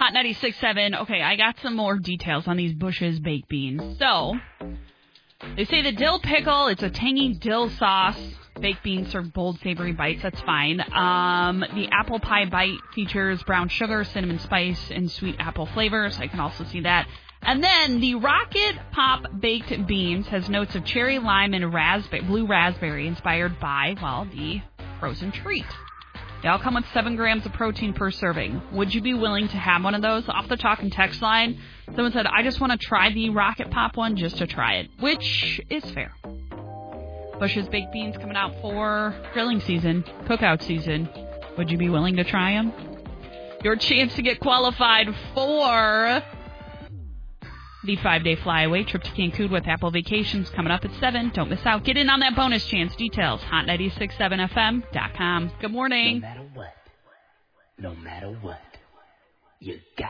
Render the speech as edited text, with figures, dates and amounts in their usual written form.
Hot 96.7. Okay, I got some more details on these Bush's baked beans. So, they say the dill pickle, it's a tangy dill sauce. Baked beans serve bold, savory bites. That's fine. The apple pie bite features brown sugar, cinnamon spice, and sweet apple flavors. I can also see that. And then the Rocket Pop baked beans has notes of cherry, lime, and blue raspberry inspired by, well, the frozen treat. They all come with 7 grams of protein per serving. Would you be willing to have one of those? Off the talk and text line, someone said, I just want to try the Rocket Pop one just to try it, which is fair. Bush's baked beans coming out for grilling season, cookout season. Would you be willing to try them? Your chance to get qualified for the 5-day flyaway trip to Cancun with Apple Vacations coming up at 7. Don't miss out. Get in on that bonus chance. Details, hot967fm.com. Good morning. No matter what, you got